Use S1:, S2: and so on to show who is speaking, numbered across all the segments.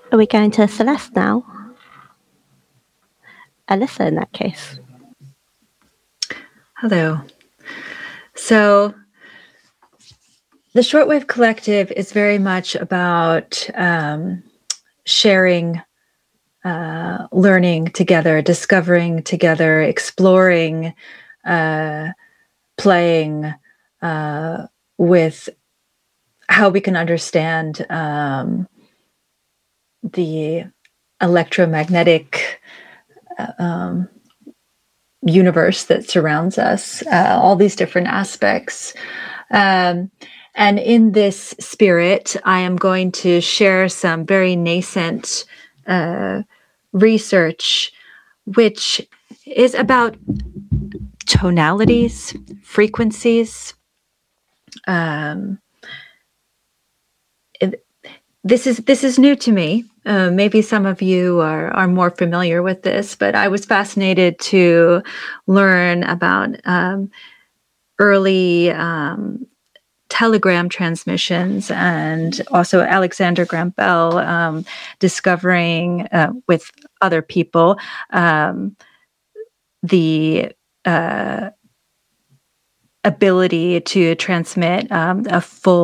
S1: Are we going to Celeste now? Alyssa, in that case.
S2: Hello. So the Shortwave Collective is very much about sharing, learning together, discovering together, exploring, playing with how we can understand the electromagnetic universe that surrounds us, all these different aspects. And in this spirit, I am going to share some very nascent research, which is about tonalities, frequencies. This is new to me. Maybe some of you are more familiar with this, but I was fascinated to learn about early telegram transmissions, and also Alexander Graham Bell discovering with other people the ability to transmit a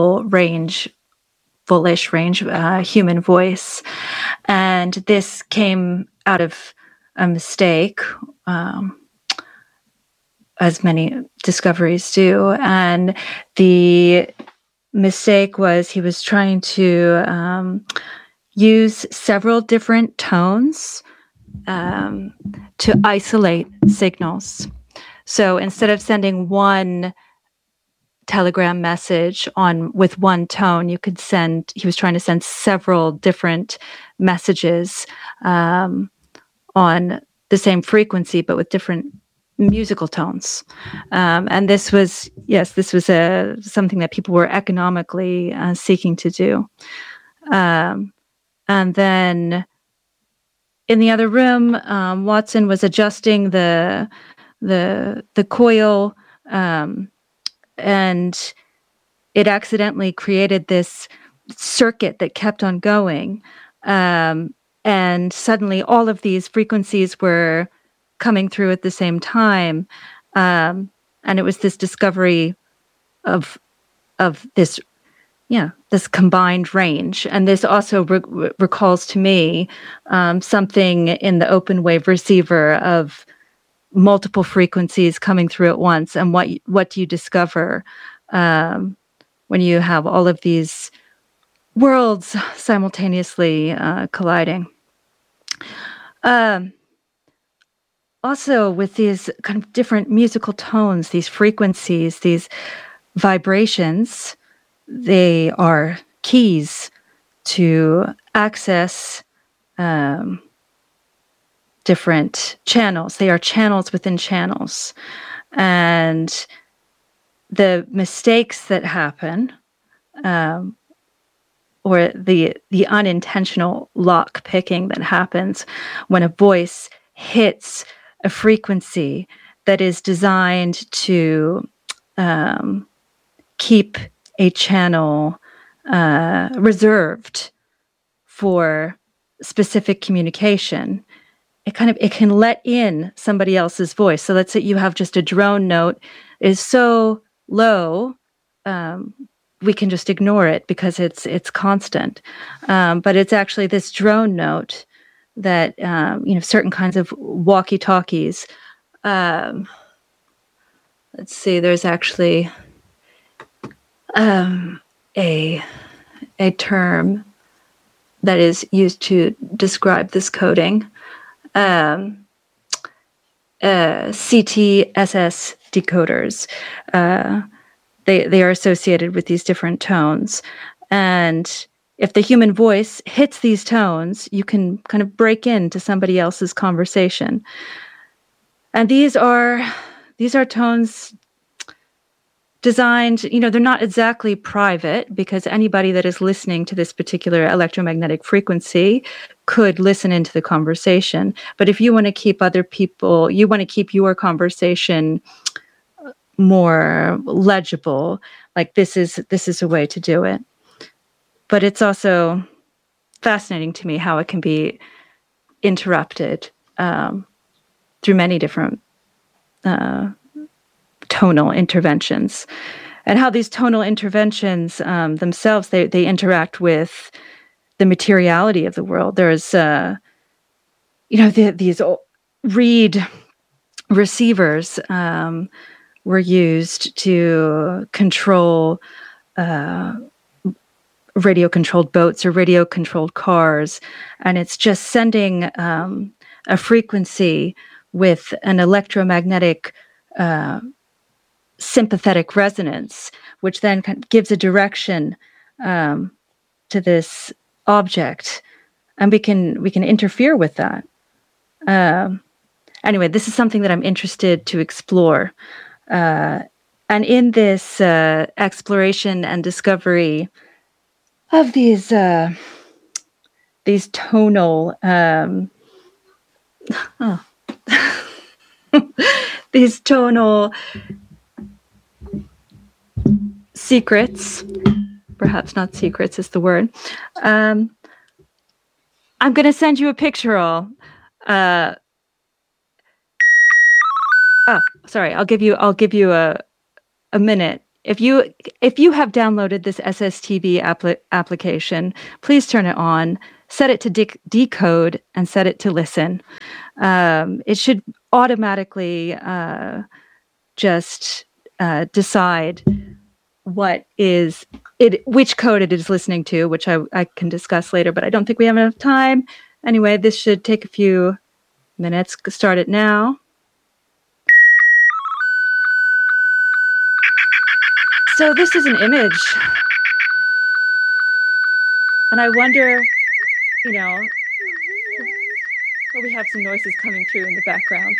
S2: fullish range human voice. And this came out of a mistake, as many discoveries do. And the mistake was he was trying to use several different tones to isolate signals. So instead of sending one telegram message with one tone, he was trying to send several different messages on the same frequency, but with different musical tones. And this was something that people were economically seeking to do. And then in the other room, Watson was adjusting the coil, and it accidentally created this circuit that kept on going. And suddenly all of these frequencies were coming through at the same time. And it was this discovery of this, this combined range. And this also recalls to me something in the open wave receiver of multiple frequencies coming through at once. And what do you discover when you have all of these worlds simultaneously colliding? Also, with these kind of different musical tones, these frequencies, these vibrations, they are keys to access different channels. They are channels within channels. And the mistakes that happen, or the unintentional lock picking that happens when a voice hits a frequency that is designed to keep a channel reserved for specific communication, it can let in somebody else's voice. So let's say you have just a drone note is so low, we can just ignore it because it's constant. But it's actually this drone note that certain kinds of walkie-talkies. Let's see. There's actually a term that is used to describe this coding. CTSS decoders. They are associated with these different tones. And if the human voice hits these tones, you can kind of break into somebody else's conversation. And these are tones designed, they're not exactly private, because anybody that is listening to this particular electromagnetic frequency could listen into the conversation. But if you want to keep you want to keep your conversation more legible, like this is a way to do it. But it's also fascinating to me how it can be interrupted through many different tonal interventions, and how these tonal interventions themselves they interact with the materiality of the world. There's these reed receivers were used to control radio controlled boats or radio controlled cars, and it's just sending a frequency with an electromagnetic sympathetic resonance, which then gives a direction to this object, and we can interfere with that. Anyway, this is something that I'm interested to explore, and in this exploration and discovery of these tonal these tonal secrets, perhaps not secrets is the word. I'm going to send you a picture, all. Sorry, I'll give you a minute. If you have downloaded this SSTV application, please turn it on, set it to decode, and set it to listen. It should automatically just decide which code it is listening to, which I can discuss later, but I don't think we have enough time. Anyway, this should take a few minutes. Start it now. So this is an image, and I wonder, we have some noises coming through in the background.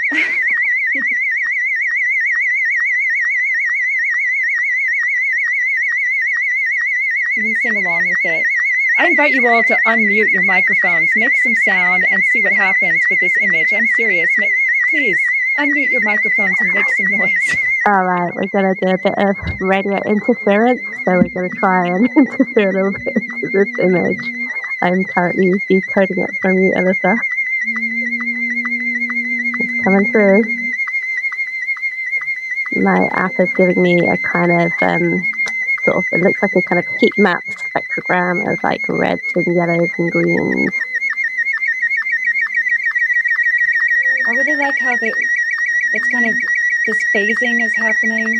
S2: You can sing along with it. I invite you all to unmute your microphones, make some sound, and see what happens with this image. I'm serious. Please, unmute your microphones and make some noise.
S1: All right, we're going to do a bit of radio interference, so we're going to try and interfere a little bit into this image. I'm currently decoding it from you, Alyssa. It's coming through. My app is giving me a kind of it looks like a kind of heat map spectrogram of like reds and yellows and greens.
S2: I really like how it's kind of this phasing is happening.